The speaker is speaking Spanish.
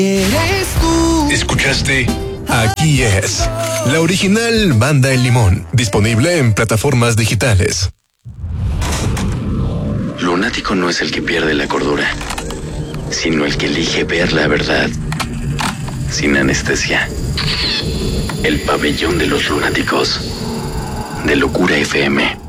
Eres tú. Escuchaste Aquí es, la original Banda El Limón, disponible en plataformas digitales. Lunático no es el que pierde la cordura, sino el que elige ver la verdad sin anestesia. El pabellón de los lunáticos, de Locura FM.